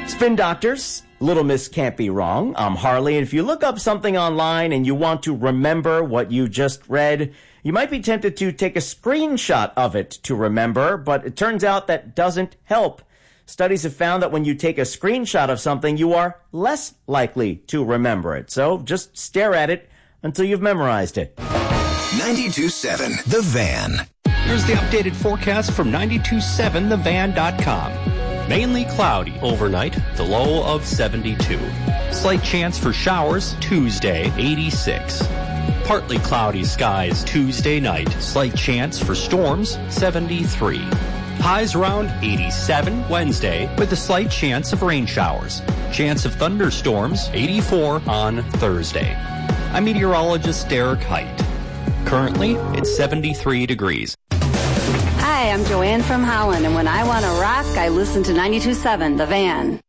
Spin Doctors, Little Miss Can't Be Wrong. I'm Harley, and if you look up something online and you want to remember what you just read, you might be tempted to take a screenshot of it to remember, but it turns out that doesn't help. Studies have found that when you take a screenshot of something, you are less likely to remember it. So just stare at it until you've memorized it. 92.7 The Van. Here's the updated forecast from 927thevan.com. Mainly cloudy overnight, the low of 72. Slight chance for showers Tuesday, 86. Partly cloudy skies Tuesday night, slight chance for storms 73. Highs around 87 Wednesday with a slight chance of rain showers. Chance of thunderstorms 84 on Thursday. I'm meteorologist Derek Height. Currently, it's 73 degrees. Hi, I'm Joanne from Holland, and when I want to rock, I listen to 92.7 The Van.